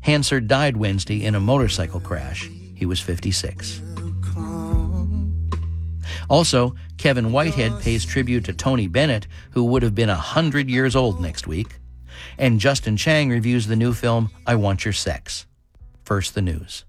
Hansard died Wednesday in a motorcycle crash. He was 56. Also, Kevin Whitehead pays tribute to Tony Bennett, who would have been 100 years old next week. And Justin Chang reviews the new film, I Want Your Sex. First, the news.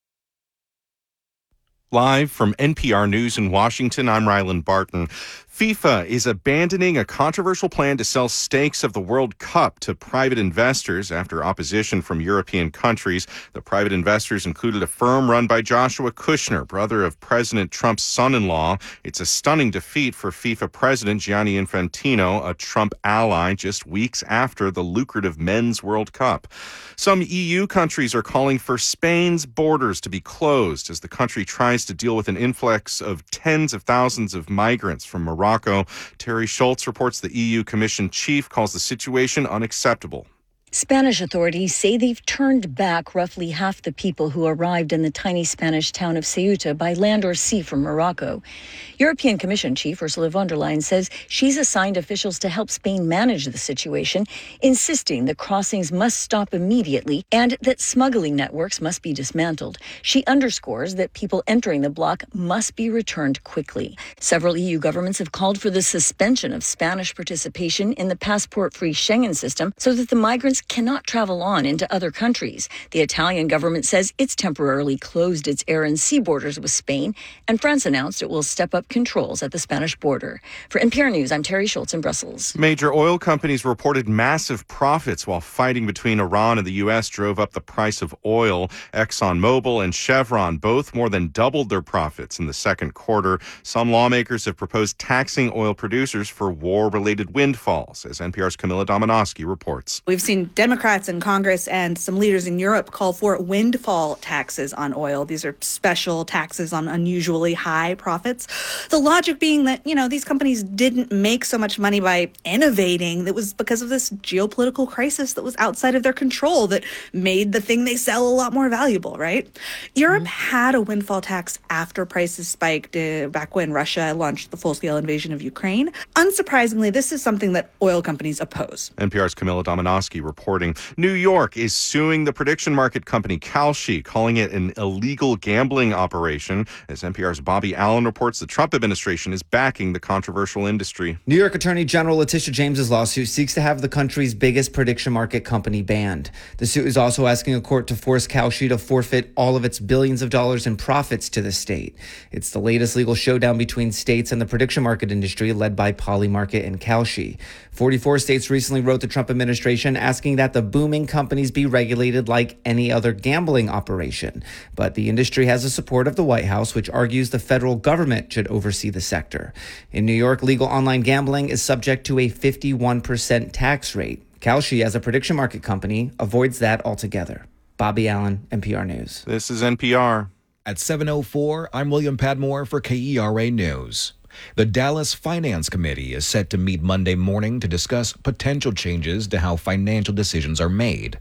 Live from NPR News in Washington, I'm Ryland Barton. FIFA is abandoning a controversial plan to sell stakes of the World Cup to private investors after opposition from European countries. The private investors included a firm run by Joshua Kushner, brother of President Trump's son-in-law. It's a stunning defeat for FIFA President Gianni Infantino, a Trump ally, just weeks after the lucrative Men's World Cup. Some EU countries are calling for Spain's borders to be closed as the country tries to deal with an influx of tens of thousands of migrants from Morocco. Terry Schultz reports the EU Commission chief calls the situation unacceptable. Spanish authorities say they've turned back roughly half the people who arrived in the tiny Spanish town of Ceuta by land or sea from Morocco. European Commission Chief Ursula von der Leyen says she's assigned officials to help Spain manage the situation, insisting the crossings must stop immediately and that smuggling networks must be dismantled. She underscores that people entering the bloc must be returned quickly. Several EU governments have called for the suspension of Spanish participation in the passport-free Schengen system so that the migrants cannot travel on into other countries. The Italian government says it's temporarily closed its air and sea borders with Spain, and France announced it will step up controls at the Spanish border. For NPR News, I'm Terry Schultz in Brussels. Major oil companies reported massive profits while fighting between Iran and the U.S. drove up the price of oil. ExxonMobil and Chevron both more than doubled their profits in the second quarter. Some lawmakers have proposed taxing oil producers for war-related windfalls, as NPR's Camilla Domonoske reports. We've seen Democrats in Congress and some leaders in Europe call for windfall taxes on oil. These are special taxes on unusually high profits. The logic being that, these companies didn't make so much money by innovating. That was because of this geopolitical crisis that was outside of their control that made the thing they sell a lot more valuable, right? Europe had a windfall tax after prices spiked back when Russia launched the full-scale invasion of Ukraine. Unsurprisingly, this is something that oil companies oppose. NPR's Camilla Domonoske reporting. New York is suing the prediction market company Kalshi, calling it an illegal gambling operation. As NPR's Bobby Allen reports, the Trump administration is backing the controversial industry. New York Attorney General Letitia James's lawsuit seeks to have the country's biggest prediction market company banned. The suit is also asking a court to force Kalshi to forfeit all of its billions of dollars in profits to the state. It's the latest legal showdown between states and the prediction market industry led by Polymarket and Kalshi. 44 states recently wrote the Trump administration asking that the booming companies be regulated like any other gambling operation. But the industry has the support of the White House, which argues the federal government should oversee the sector. In New York, legal online gambling is subject to a 51% tax rate. Kalshi, as a prediction market company, avoids that altogether. Bobby Allen, NPR News. This is NPR. At 7:04, I'm William Padmore for KERA News. The Dallas Finance Committee is set to meet Monday morning to discuss potential changes to how financial decisions are made.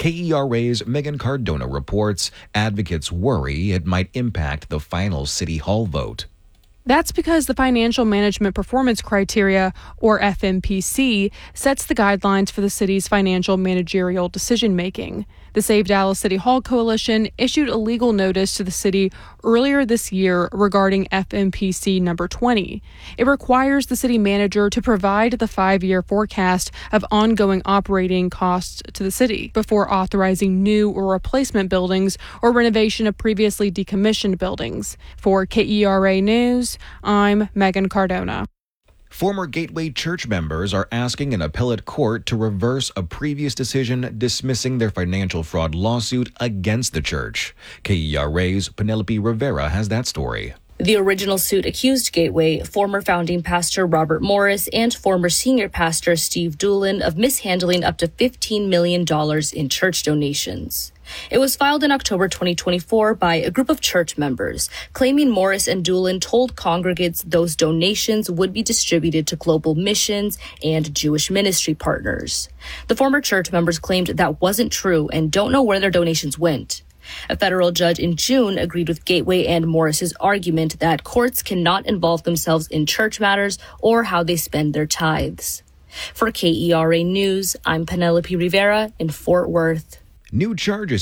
KERA's Megan Cardona reports advocates worry it might impact the final City Hall vote. That's because the Financial Management Performance Criteria, or FMPC, sets the guidelines for the city's financial managerial decision-making. The Save Dallas City Hall Coalition issued a legal notice to the city earlier this year regarding FMPC number 20. It requires the city manager to provide the 5-year forecast of ongoing operating costs to the city before authorizing new or replacement buildings or renovation of previously decommissioned buildings. For KERA News, I'm Megan Cardona. Former Gateway Church members are asking an appellate court to reverse a previous decision dismissing their financial fraud lawsuit against the church. KERA's Penelope Rivera has that story. The original suit accused Gateway, former founding pastor Robert Morris, and former senior pastor Steve Doolin of mishandling up to $15 million in church donations. It was filed in October 2024 by a group of church members, claiming Morris and Doolin told congregants those donations would be distributed to global missions and Jewish ministry partners. The former church members claimed that wasn't true and don't know where their donations went. A federal judge in June agreed with Gateway and Morris's argument that courts cannot involve themselves in church matters or how they spend their tithes. For KERA News, I'm Penelope Rivera in Fort Worth. New charges